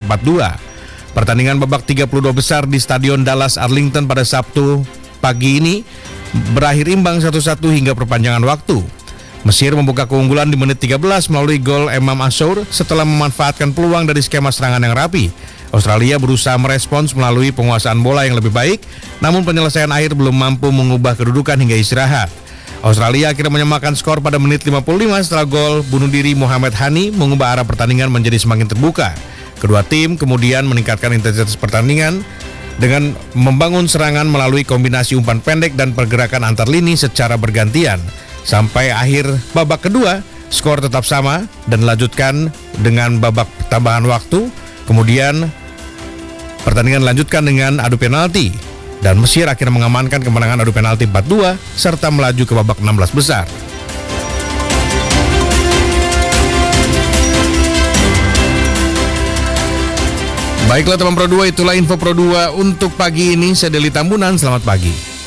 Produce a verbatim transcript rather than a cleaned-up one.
empat dua. Pertandingan babak tiga puluh dua besar di Stadion Dallas Arlington pada Sabtu pagi ini berakhir imbang satu satu hingga perpanjangan waktu. Mesir membuka keunggulan di menit tiga belas melalui gol Emam Ashour setelah memanfaatkan peluang dari skema serangan yang rapi. Australia berusaha merespons melalui penguasaan bola yang lebih baik, namun penyelesaian akhir belum mampu mengubah kedudukan hingga istirahat. Australia akhirnya menyamakan skor pada menit lima puluh lima setelah gol bunuh diri Mohamed Hani mengubah arah pertandingan menjadi semakin terbuka. Kedua tim kemudian meningkatkan intensitas pertandingan dengan membangun serangan melalui kombinasi umpan pendek dan pergerakan antar lini secara bergantian. Sampai akhir babak kedua, skor tetap sama dan dilanjutkan dengan babak tambahan waktu. Kemudian pertandingan dilanjutkan dengan adu penalti dan Mesir akhirnya mengamankan kemenangan adu penalti empat dua serta melaju ke babak enam belas besar. Baiklah teman Pro dua, itulah info Pro dua untuk pagi ini. Saya Deli Tambunan, selamat pagi.